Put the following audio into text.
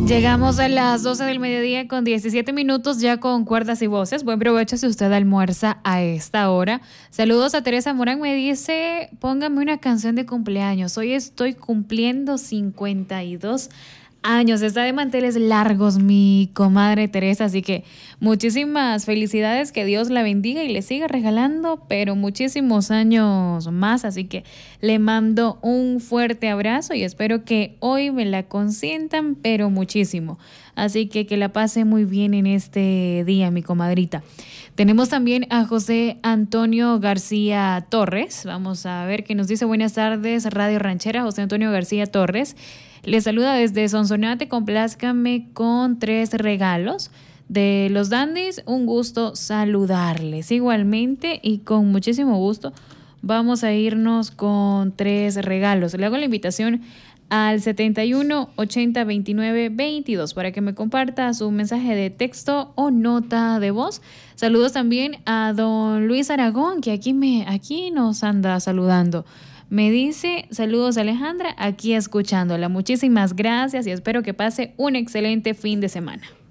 Llegamos a las 12 del mediodía con 17 minutos ya con cuerdas y voces. Buen provecho si usted almuerza a esta hora. Saludos a Teresa Morán, me dice, póngame una canción de cumpleaños. Hoy estoy cumpliendo 52 años. Está de manteles largos mi comadre Teresa, así que muchísimas felicidades, que Dios la bendiga y le siga regalando, pero muchísimos años más, así que le mando un fuerte abrazo y espero que hoy me la consientan, pero muchísimo. Así que la pase muy bien en este día, mi comadrita. Tenemos también a José Antonio García Torres. Vamos a ver qué nos dice. Buenas tardes, Radio Ranchera. José Antonio García Torres le saluda desde Sonsonate. Complázcame con 3 regalos de los Dandys. Un gusto saludarles. Igualmente y con muchísimo gusto vamos a irnos con 3 regalos. Le hago la invitación al 71 80 29 22 para que me comparta su mensaje de texto o nota de voz. Saludos también a don Luis Aragón, que aquí nos anda saludando. Me dice, saludos Alejandra, aquí escuchándola. Muchísimas gracias y espero que pase un excelente fin de semana.